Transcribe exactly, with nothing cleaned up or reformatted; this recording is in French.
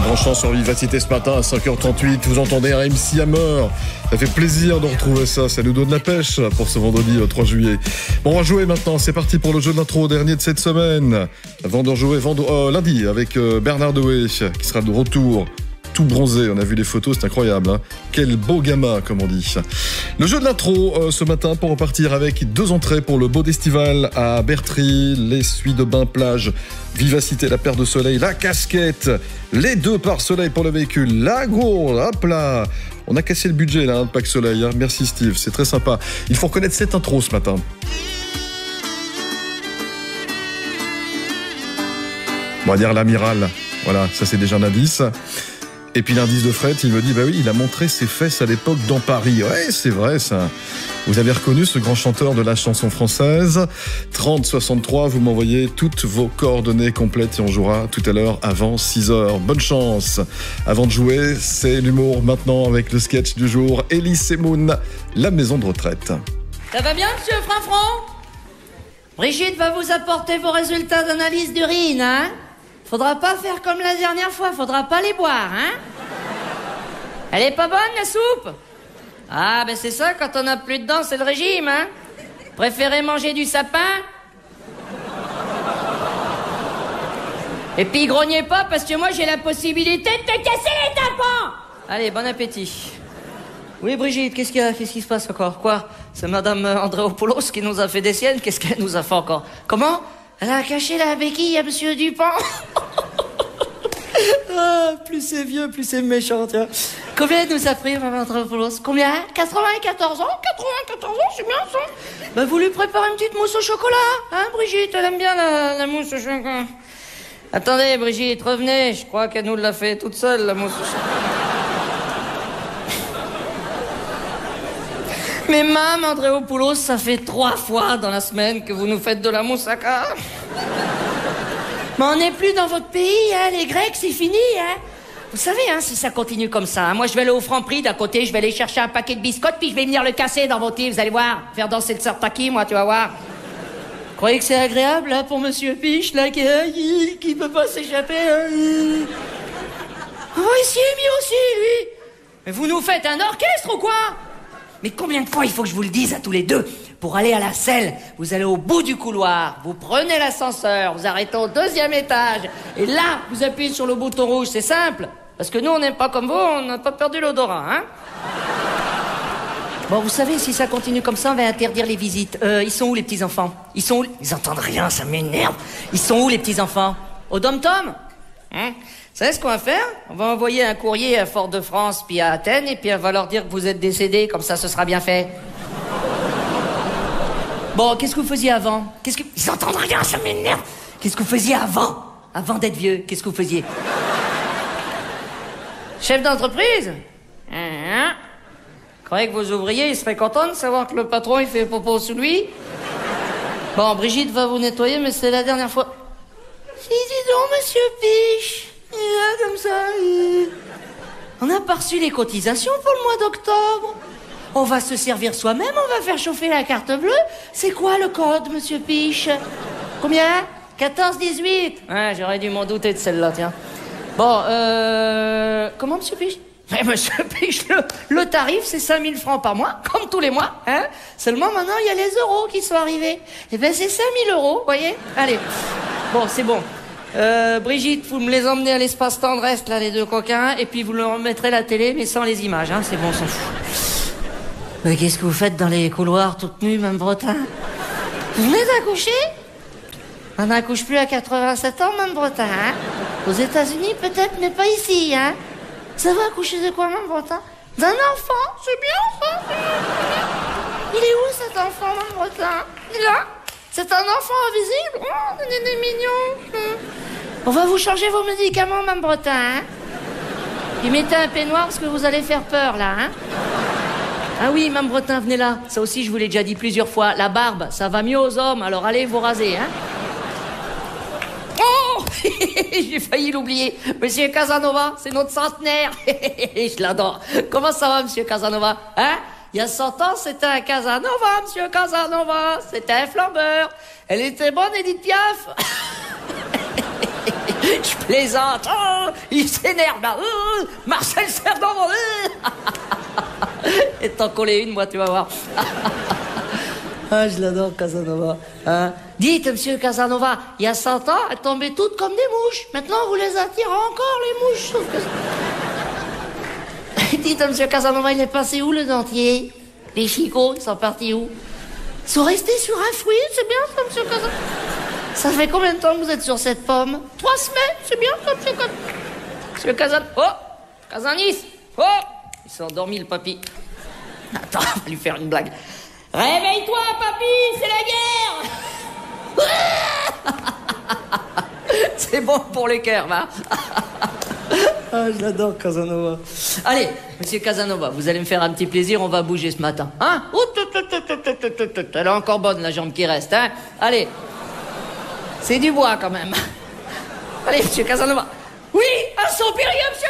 Branchant sur Vivacité ce matin à cinq heures trente-huit, vous entendez un M C Hammer. Ça fait plaisir de retrouver ça, ça nous donne la pêche pour ce vendredi trois juillet. Bon, on va jouer maintenant, c'est parti pour le jeu d'intro dernier de cette semaine. Avant de rejouer vendre, euh, lundi avec euh, Bernard Dewey qui sera de retour. Tout bronzé, on a vu les photos, c'est incroyable, hein. Quel beau gamin, comme on dit. Le jeu de l'intro euh, ce matin pour repartir avec deux entrées pour le Beau d'Estival à Bertry, l'essuie de bain plage, Vivacité, la paire de soleil, la casquette, les deux pare-soleil pour le véhicule, la gourde, hop là. On a cassé le budget là, hein, de pack soleil, hein. Merci Steve, c'est très sympa. Il faut reconnaître cette intro ce matin. On va dire l'amiral, voilà, ça c'est déjà un indice. Et puis l'indice de Fred, il me dit, bah oui, il a montré ses fesses à l'époque dans Paris. Ouais, c'est vrai ça. Vous avez reconnu ce grand chanteur de la chanson française. trente soixante-trois, vous m'envoyez toutes vos coordonnées complètes et on jouera tout à l'heure avant six heures. Bonne chance. Avant de jouer, c'est l'humour maintenant avec le sketch du jour. Elise et Moon, la maison de retraite. Ça va bien, monsieur Franfran? Brigitte va vous apporter vos résultats d'analyse d'urine, hein? Faudra pas faire comme la dernière fois, faudra pas les boire, hein? Elle est pas bonne, la soupe? Ah, ben c'est ça, quand on a plus de dents, c'est le régime, hein? Préférez manger du sapin? Et puis grognez pas, parce que moi j'ai la possibilité de te casser les tympans! Allez, bon appétit. Oui, Brigitte, qu'est-ce qu'il y a? Qu'est-ce qui se passe encore? Quoi? C'est madame Andréopoulos qui nous a fait des siennes? Qu'est-ce qu'elle nous a fait encore? Comment? Elle a caché la béquille à monsieur Dupont. Ah, plus c'est vieux, plus c'est méchant, tiens. Combien elle nous a pris, maman Andréopoulos? Combien? quatre-vingt-quatorze ans? quatre-vingt-quatorze ans, c'est bien ça. Bah, vous lui préparez une petite mousse au chocolat, hein, Brigitte? Elle aime bien la, la mousse au chocolat. Attendez, Brigitte, revenez. Je crois qu'elle nous l'a fait toute seule, la mousse au chocolat. Mais Mme Andréopoulos, ça fait trois fois dans la semaine que vous nous faites de la moussaka. Mais on n'est plus dans votre pays, hein, les Grecs, c'est fini, hein. Vous savez, hein, si ça continue comme ça, hein, moi je vais aller au Franprix d'à côté, je vais aller chercher un paquet de biscottes, puis je vais venir le casser dans vos tirs, vous allez voir. Faire danser le Sartaki, moi, tu vas voir. Vous croyez que c'est agréable, là, pour Monsieur Piche, là, qui, qui, qui peut pas s'échapper, hein. Oh, ici, lui aussi, lui. Mais vous nous faites un orchestre ou quoi? Mais combien de fois il faut que je vous le dise à tous les deux? Pour aller à la selle, vous allez au bout du couloir, vous prenez l'ascenseur, vous arrêtez au deuxième étage, et là, vous appuyez sur le bouton rouge, c'est simple. Parce que nous, on n'aime pas comme vous, on n'a pas perdu l'odorat, hein? Bon, vous savez, si ça continue comme ça, on va interdire les visites. Euh, ils sont où, les petits-enfants? Ils sont où? Ils entendent rien, ça m'énerve. Ils sont où, les petits-enfants? Au Dom-Tom? Hein? Vous savez ce qu'on va faire? On va envoyer un courrier à Fort-de-France puis à Athènes et puis on va leur dire que vous êtes décédés, comme ça ce sera bien fait. Bon, qu'est-ce que vous faisiez avant? Qu'est-ce que... Ils entendent rien, ça m'énerve. Qu'est-ce que vous faisiez avant? Avant d'être vieux, qu'est-ce que vous faisiez? Chef d'entreprise? Hein? Vous croyez que vos ouvriers, ils seraient contents de savoir que le patron, il fait popo sous lui? Bon, Brigitte va vous nettoyer, mais c'est la dernière fois. Si, dis donc, monsieur Piche. Là, comme ça. Il... On n'a pas reçu les cotisations pour le mois d'octobre. On va se servir soi-même, on va faire chauffer la carte bleue. C'est quoi le code, monsieur Piche? Combien? quatorze dix-huit. Ouais, j'aurais dû m'en douter de celle-là, tiens. Bon, euh... Comment, monsieur Piche? Mais monsieur Piche, le, le tarif, c'est cinq mille francs par mois, comme tous les mois, hein. Seulement, maintenant, il y a les euros qui sont arrivés. Eh ben, c'est cinq mille euros, voyez. Allez. Bon, c'est bon. Euh, Brigitte, vous me les emmenez à l'espace tendresse, là, les deux coquins, et puis vous leur remettrez la télé, mais sans les images, hein, c'est bon, on s'en fout. Mais qu'est-ce que vous faites dans les couloirs, toute nue, Mme Bretin? Vous venez d'accoucher? On n'accouche plus à quatre-vingt-sept ans, Mme Bretin, hein? Aux États-Unis, peut-être, mais pas ici, hein? Ça va accoucher de quoi, Mme Bretin? D'un enfant, c'est bien, ça? Il est où, cet enfant, Mme Bretin? Il est là? C'est un enfant invisible? Oh, il est mignon. On va vous changer vos médicaments, Mme Bretin, hein? Puis mettez un peignoir parce que vous allez faire peur, là, hein? Ah oui, Mme Bretin, venez là. Ça aussi, je vous l'ai déjà dit plusieurs fois. La barbe, ça va mieux aux hommes, alors allez vous raser, hein? Oh! J'ai failli l'oublier. Monsieur Casanova, c'est notre centenaire. Je l'adore. Comment ça va, monsieur Casanova? Hein? Il y a cent ans, c'était un Casanova, monsieur Casanova. C'était un flambeur. Elle était bonne, Edith Piaf. Je plaisante. Oh, il s'énerve là. Oh, Marcel Cerdan. Oh. Et t'en coller une, moi, tu vas voir. Ah, je l'adore, Casanova. Hein? Dites, monsieur Casanova, il y a cent ans, elles tombaient toutes comme des mouches. Maintenant, vous les attirez encore, les mouches. Sauf que... Dites, monsieur Casanova, il est passé où, le dentier? Les chicots, ils sont partis où? Ils sont restés sur un fruit, c'est bien ça, monsieur Casanova. Ça fait combien de temps que vous êtes sur cette pomme? Trois semaines, c'est bien ça, monsieur Casanova. Monsieur Casanova. Oh, Casanis. Oh, il s'est endormi, le papy. Attends, on va lui faire une blague. Réveille-toi, papy, c'est la guerre. C'est bon pour les cœurs, va. Ah, je l'adore, Casanova. Allez, monsieur Casanova, vous allez me faire un petit plaisir, on va bouger ce matin. Hein? Elle est encore bonne, la jambe qui reste, hein? Allez. C'est du bois, quand même. Allez, monsieur Casanova. Oui, un saupérium, monsieur